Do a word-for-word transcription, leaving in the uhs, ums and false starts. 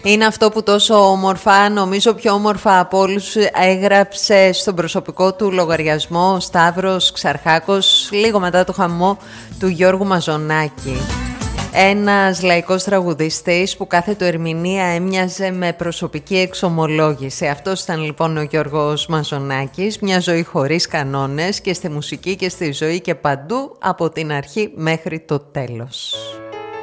Είναι αυτό που τόσο όμορφα, νομίζω πιο όμορφα από όλους, έγραψε στον προσωπικό του λογαριασμό ο Σταύρος Ξαρχάκος λίγο μετά το χαμό του Γιώργου Μαζονάκη. Ένας λαϊκός τραγουδιστής που κάθε του ερμηνεία έμοιαζε με προσωπική εξομολόγηση. Αυτός ήταν λοιπόν ο Γιώργος Μαζονάκης, μια ζωή χωρίς κανόνες και στη μουσική και στη ζωή και παντού από την αρχή μέχρι το τέλος.